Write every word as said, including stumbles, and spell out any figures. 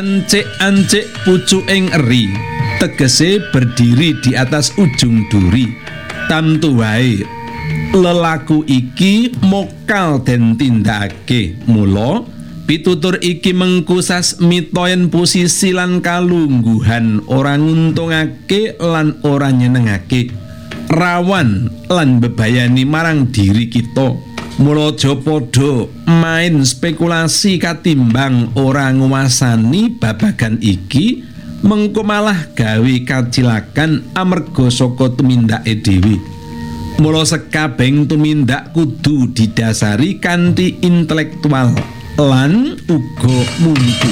Ancik-ancik pucuking eri, tegese berdiri di atas ujung duri. Tamtu wae lelaku iki mokal den tindakake. Mula pitutur iki mengkusas mitoyen posisi lan kalungguhan ora nguntungake lan ora nyenengake, rawan lan bebayani marang diri kita. Mula aja padha main spekulasi katimbang ora nguwasani babagan iki, mengko malah gawe kacilakan amarga saka tumindake dhewe. Mula sekabeng tumindak kudu didasari kanthi intelektual lan uga muntu.